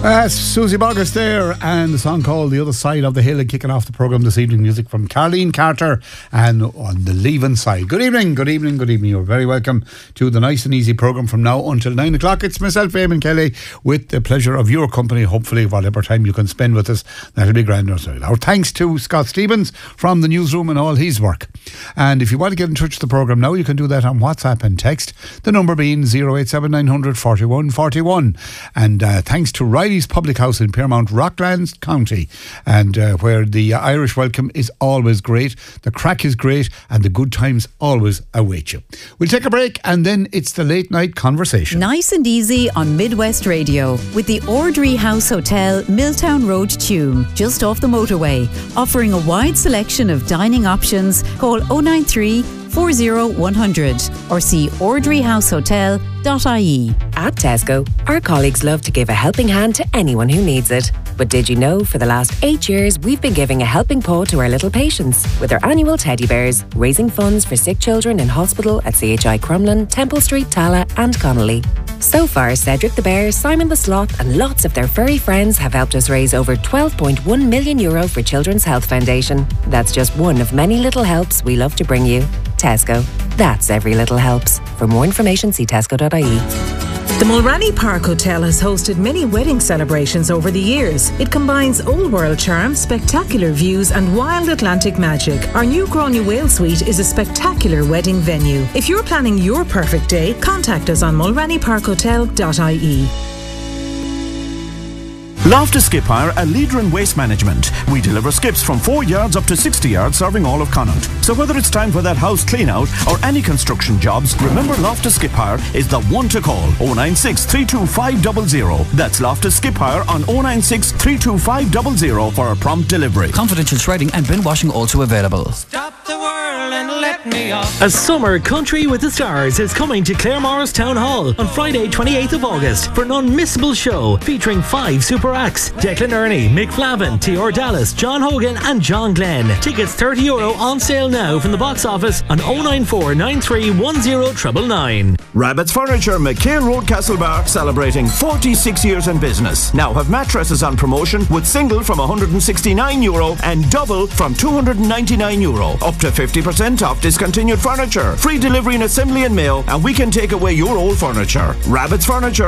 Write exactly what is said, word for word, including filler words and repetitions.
Uh, Susie Boggess there, and the song called The Other Side of the Hill, and kicking off the programme this evening, music from Carleen Carter and On the Leaving Side. Good evening, good evening, good evening. You're very welcome to the nice and easy programme from now until nine o'clock. It's myself, Eamon Kelly, with the pleasure of your company, hopefully whatever time you can spend with us, that'll be grand. Our thanks to Scott Stevens from the newsroom and all his work. And if you want to get in touch with the programme now, you can do that on WhatsApp and text, the number being zero eight seven nine hundred forty-one forty-one. And uh, thanks to Riley's Public House in Piermount, Rocklands County, and uh, where the uh, Irish welcome is always great, the crack is great, and the good times always await you. We'll take a break, and then it's the late night conversation. Nice and easy on Midwest Radio with the Ordry House Hotel, Milltown Road, Tuam, just off the motorway, offering a wide selection of dining options. Call oh nine three, four oh one hundred or see ordry house hotel dot I E. At Tesco, our colleagues love to give a helping hand to anyone who needs it. But did you know for the last eight years we've been giving a helping paw to our little patients with our annual teddy bears, raising funds for sick children in hospital at C H I Crumlin, Temple Street, Tala and Connolly. So far, Cedric the Bear, Simon the Sloth and lots of their furry friends have helped us raise over twelve point one million euro for Children's Health Foundation. That's just one of many little helps we love to bring you. Tesco. That's every little helps. For more information, see tesco dot I E. The Mulranny Park Hotel has hosted many wedding celebrations over the years. It combines old world charm, spectacular views and wild Atlantic magic. Our new Gráinne Whale Suite is a spectacular wedding venue. If you're planning your perfect day, contact us on mulranny park hotel dot I E. Loftus Skip Hire, a leader in waste management. We deliver skips from four yards up to sixty yards, serving all of Connaught. So whether it's time for that house clean out or any construction jobs, remember Loftus Skip Hire is the one to call. oh nine six, three two five zero zero. That's Loftus Skip Hire on oh nine six, three two five zero zero for a prompt delivery. Confidential shredding and bin washing also available. Stop the world and let me off. A summer country with the stars is coming to Claremorris Town Hall on Friday twenty-eighth of August for an unmissable show featuring five super acts: Declan Ernie, Mick Flavin, T R Dallas, John Hogan and John Glenn. Tickets thirty euro on sale now from the box office on oh nine four, nine three one oh nine nine nine. Rabbit's Furniture, McCain Road, Castlebar, celebrating forty-six years in business. Now have mattresses on promotion with single from one hundred sixty-nine euro and double from two hundred ninety-nine euro. Up to fifty percent off discontinued furniture. Free delivery and assembly and mail, and we can take away your old furniture. Rabbit's Furniture.